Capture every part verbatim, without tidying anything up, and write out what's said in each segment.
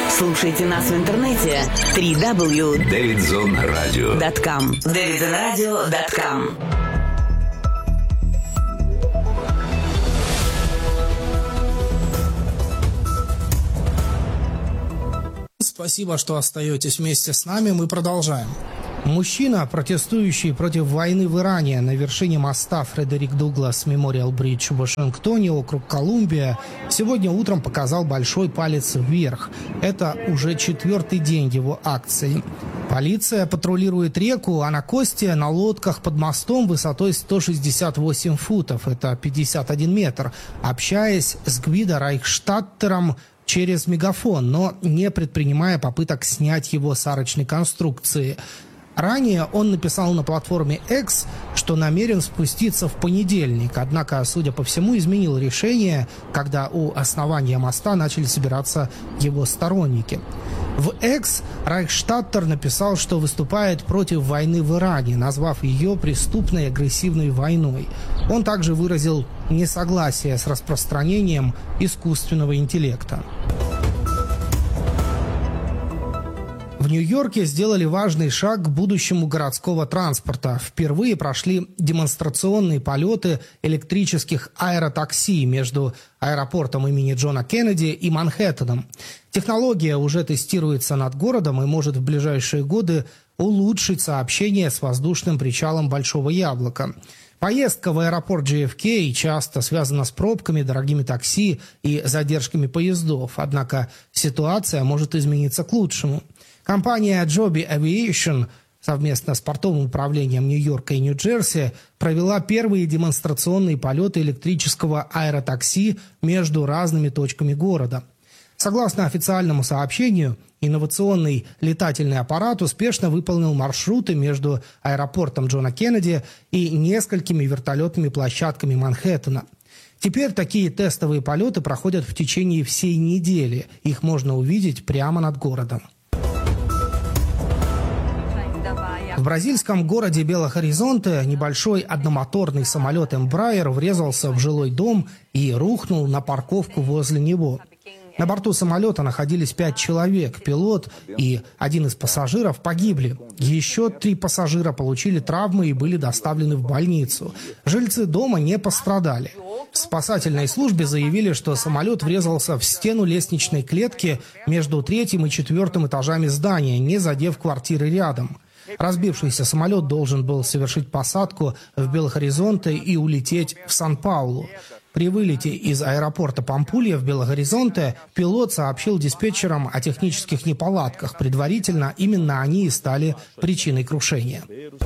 Слушайте нас в интернете три дабл ю точка дэвидзон радио точка ком. дэвидзон радио точка ком. Спасибо, что остаетесь вместе с нами. Мы продолжаем. Мужчина, протестующий против войны в Иране на вершине моста Фредерик Дуглас Мемориал Бридж в Вашингтоне, округ Колумбия, сегодня утром показал большой палец вверх. Это уже четвертый день его акции. Полиция патрулирует реку, а на косте на лодках под мостом высотой сто шестьдесят восемь футов, это пятьдесят один метр, общаясь с Гвидо Райхштадтером через мегафон, но не предпринимая попыток снять его с арочной конструкции. Ранее он написал на платформе X, что намерен спуститься в понедельник, однако, судя по всему, изменил решение, когда у основания моста начали собираться его сторонники. В X Райхштадтер написал, что выступает против войны в Иране, назвав ее преступной агрессивной войной. Он также выразил несогласие с распространением искусственного интеллекта. В Нью-Йорке сделали важный шаг к будущему городского транспорта. Впервые прошли демонстрационные полеты электрических аэротакси между аэропортом имени Джона Кеннеди и Манхэттеном. Технология уже тестируется над городом и может в ближайшие годы улучшить сообщение с воздушным причалом Большого Яблока. Поездка в аэропорт джей эф кей часто связана с пробками, дорогими такси и задержками поездов. Однако ситуация может измениться к лучшему. Компания Joby Aviation совместно с портовым управлением Нью-Йорка и Нью-Джерси провела первые демонстрационные полеты электрического аэротакси между разными точками города. Согласно официальному сообщению, инновационный летательный аппарат успешно выполнил маршруты между аэропортом Джона Кеннеди и несколькими вертолетными площадками Манхэттена. Теперь такие тестовые полеты проходят в течение всей недели. Их можно увидеть прямо над городом. В бразильском городе Бело-Хоризонте небольшой одномоторный самолет Embraer врезался в жилой дом и рухнул на парковку возле него. На борту самолета находились пять человек. Пилот и один из пассажиров погибли. Еще три пассажира получили травмы и были доставлены в больницу. Жильцы дома не пострадали. В спасательной службе заявили, что самолет врезался в стену лестничной клетки между третьим и четвертым этажами здания, не задев квартиры рядом. Разбившийся самолет должен был совершить посадку в Бело-Хоризонте и улететь в Сан-Паулу. При вылете из аэропорта Пампулья в Бело-Хоризонте пилот сообщил диспетчерам о технических неполадках. Предварительно именно они и стали причиной крушения.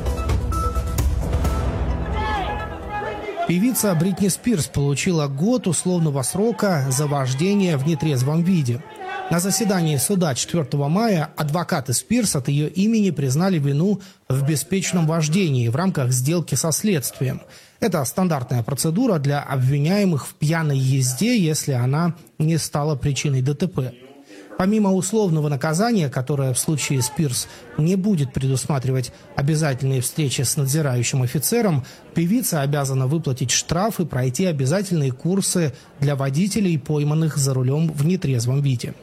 Певица Бритни Спирс получила год условного срока за вождение в нетрезвом виде. На заседании суда четвёртого мая адвокаты Спирс от ее имени признали вину в беспечном вождении в рамках сделки со следствием. Это стандартная процедура для обвиняемых в пьяной езде, если она не стала причиной ДТП. Помимо условного наказания, которое в случае Спирс не будет предусматривать обязательные встречи с надзирающим офицером, певица обязана выплатить штраф и пройти обязательные курсы для водителей, пойманных за рулем в нетрезвом виде.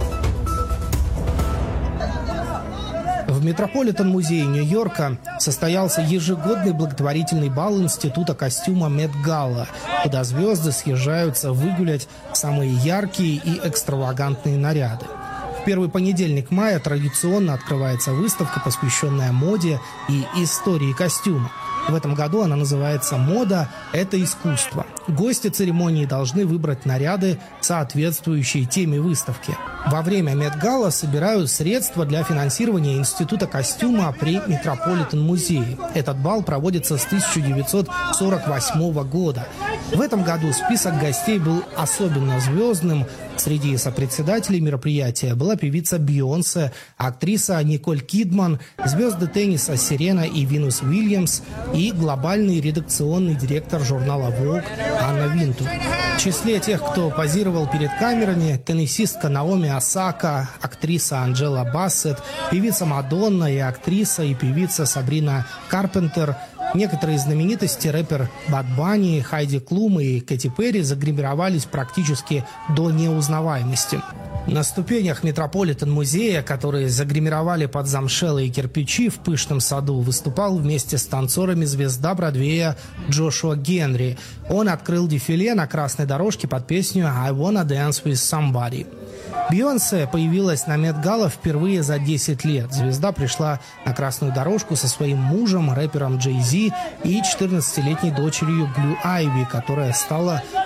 В Метрополитен-музее Нью-Йорка состоялся ежегодный благотворительный бал Института костюма Met Gala, куда звезды съезжаются выгулять самые яркие и экстравагантные наряды. В первый понедельник мая традиционно открывается выставка, посвященная моде и истории костюма. В этом году она называется «Мода – это искусство». Гости церемонии должны выбрать наряды, соответствующие теме выставки. Во время Met-Gala собирают средства для финансирования Института костюма при Метрополитен-музее. Этот бал проводится с тысяча девятьсот сорок восьмого года. В этом году список гостей был особенно звездным. Среди сопредседателей мероприятия была певица Бейонсе, актриса Николь Кидман, звезды тенниса Серена и Винус Уильямс и глобальный редакционный директор журнала Vogue Анна Винтур. В числе тех, кто позировал перед камерами, теннисистка Наоми Осака, актриса Анджела Бассет, певица Мадонна и актриса и певица Сабрина Карпентер, Некоторые знаменитости, рэпер Бад Банни, Хайди Клум и Кэти Перри, загримировались практически до неузнаваемости. На ступенях Метрополитен-музея, которые загримировали под замшелые кирпичи в пышном саду, выступал вместе с танцорами звезда Бродвея Джошуа Генри. Он открыл дефиле на красной дорожке под песню «I Wanna Dance With Somebody». Бейонсе появилась на Мет-Гала впервые за десять лет. Звезда пришла на красную дорожку со своим мужем, рэпером Джей Зи, и четырнадцатилетней дочерью Блю Айви, которая стала